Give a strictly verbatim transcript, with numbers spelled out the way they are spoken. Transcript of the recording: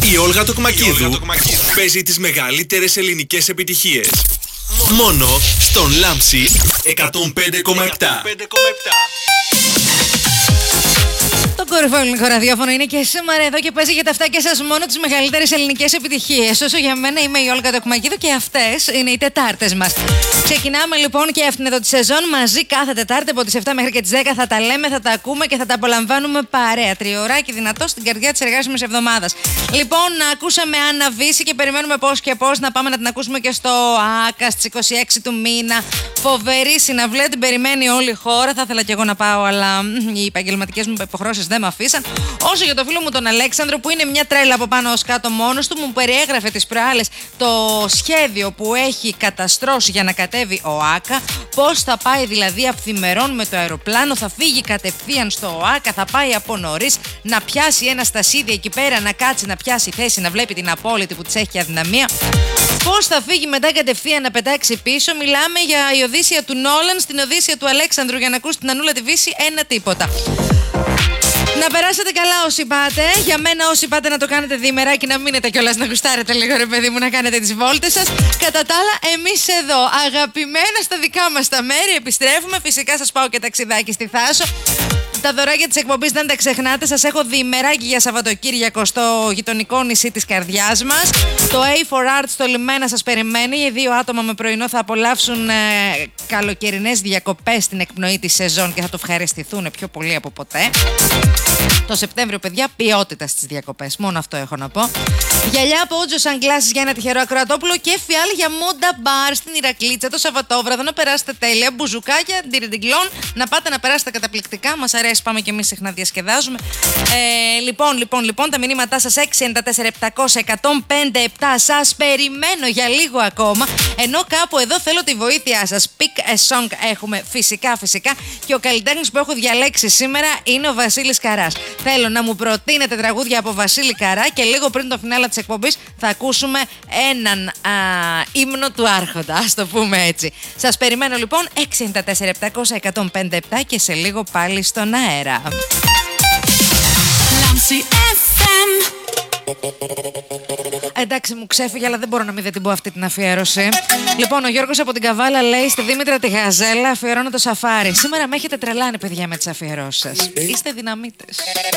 Η Όλγα Τοκμακίδου παίζει τις μεγαλύτερες ελληνικές επιτυχίες. Μόνο στον Λάμψη εκατόν πέντε κόμμα επτά. Το κορυφαίο ελληνικό ραδιόφωνο είναι και σήμερα εδώ και παίζει για τα αυτά και σας μόνο τις μεγαλύτερες ελληνικές επιτυχίες. Όσο για μένα είμαι η Όλγα Τοκμακίδου και αυτές είναι οι Τετάρτες μας. Ξεκινάμε λοιπόν και αυτήν εδώ τη σεζόν μαζί κάθε Τετάρτη από τις επτά μέχρι και τις δέκα. Θα τα λέμε, θα τα ακούμε και θα τα απολαμβάνουμε παρέα. Τριωράκι δυνατό στην καρδιά της εργάσιμης εβδομάδας. Λοιπόν, ακούσαμε Άννα Βύση και περιμένουμε πώς και πώς να πάμε να την ακούσουμε και στο ΆΚΑ στις είκοσι έξι του μήνα. Φοβερή συναυλία, την περιμένει όλη η χώρα. Θα ήθελα και εγώ να πάω, αλλά οι επαγγελματικές μου υποχρεώσεις δεν με αφήσαν. Όσο για το φίλο μου τον Αλέξανδρο, που είναι μια τρέλα από πάνω ως κάτω μόνος του, μου περιέγραφε τις προάλλες το σχέδιο που έχει καταστρώσει για να κατέβει ο ΆΚΑ. Πώς θα πάει δηλαδή αυθημερών με το αεροπλάνο, θα φύγει κατευθείαν στο ΆΚΑ, θα πάει από νωρίς να πιάσει ένα στασίδι εκεί πέρα, να κάτσει να πιάσει θέση, να βλέπει την απόλυτη που της έχει αδυναμία. Πώς θα φύγει μετά κατευθείαν να πετάξει πίσω. Μιλάμε για η Οδύσσεια του Νόλαν στην Οδύσσεια του Αλέξανδρου, για να ακούσει την Ανούλα τη Βύση, ένα τίποτα. Να περάσετε καλά όσοι πάτε. Για μένα, όσοι πάτε, να το κάνετε διημεράκι, να μείνετε κιόλας να γουστάρετε λίγο, ρε παιδί μου, να κάνετε τις βόλτες σας. Κατά τα άλλα, εμείς εδώ, αγαπημένα στα δικά μας τα μέρη, επιστρέφουμε. Φυσικά σας πάω και ταξιδάκι στη Θάσο. Τα δωράκια της εκπομπής δεν τα ξεχνάτε. Σας έχω διημεράκι για Σαββατοκύριακο στο γειτονικό νησί της καρδιάς μας. Το έι φορ Art στο λιμένα σας περιμένει. Οι δύο άτομα με πρωινό θα απολαύσουν ε, καλοκαιρινές διακοπές στην εκπνοή της σεζόν και θα το ευχαριστηθούν πιο πολύ από ποτέ. Το Σεπτέμβριο, παιδιά, ποιότητα στις διακοπές. Μόνο αυτό έχω να πω. Γυαλιά από Ότζο Σαγκλάσεις για ένα τυχερό ακροατόπουλο και φιάλ για Μόντα Μπαρ στην Ηρακλήτσα το Σαββατόβραδο. Να περάσετε τέλεια. Μπουζουκάκια, ντιριντιγκλών. Να πάτε να περάσετε καταπληκτικά. Μας αρέσει, πάμε και εμείς συχνά διασκεδάζουμε. Ε, λοιπόν, λοιπόν, λοιπόν, τα μηνύματά σας έξι εννιά τέσσερα επτακόσια εκατόν πέντε επτά. Σας περιμένω για λίγο ακόμα. Ενώ κάπου εδώ θέλω τη βοήθειά σας. Pick a song έχουμε φυσικά, φυσικά. Και ο καλλιτέχνης που έχω διαλέξει σήμερα είναι ο Βασίλης Καράς. Θέλω να μου προτείνετε τραγούδια από Βασίλη Καρά και λίγο πριν το φινάλα της εκπομπής θα ακούσουμε έναν α, ύμνο του Άρχοντα, ας το πούμε έτσι. Σας περιμένω λοιπόν έξι εννιά τέσσερα επτακόσια εκατόν πέντε επτά και σε λίγο πάλι στον αέρα. Εντάξει, μου ξέφυγε, αλλά δεν μπορώ να μην δεν την πω αυτή την αφιέρωση. Λοιπόν, ο Γιώργος από την Καβάλα λέει στη Δήμητρα τη Γαζέλα: αφιερώνω το σαφάρι. Σήμερα με έχετε τρελάνει, παιδιά, με τις αφιερώσεις σας. Είστε δυναμίτες.